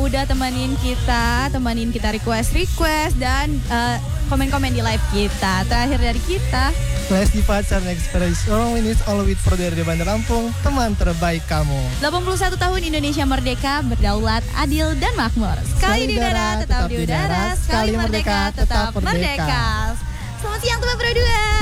udah temenin kita request dan komen-komen di live kita. Terakhir dari kita, Lesti Pacar Next All Minutes All With Producer dari Bandar Lampung, teman terbaik kamu. 81 tahun Indonesia merdeka, berdaulat, adil dan makmur. Sekali di udara, tetap di udara. Sekali merdeka, tetap merdeka. Selamat siang teman Pro 2.